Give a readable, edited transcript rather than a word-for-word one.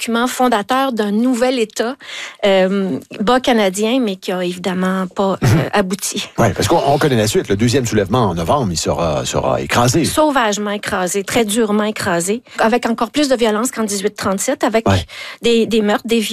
document fondateur d'un nouvel État bas canadien, mais qui a évidemment pas abouti. Oui, parce qu'on connaît la suite. Le deuxième soulèvement en novembre, il sera écrasé. Sauvagement écrasé, très durement écrasé, avec encore plus de violence qu'en 1837, avec des meurtres, des